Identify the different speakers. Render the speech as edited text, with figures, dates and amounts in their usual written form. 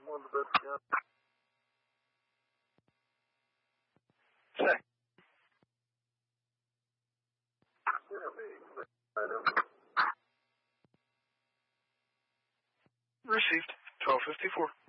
Speaker 1: one of the best guns.
Speaker 2: Check. Received. 1254.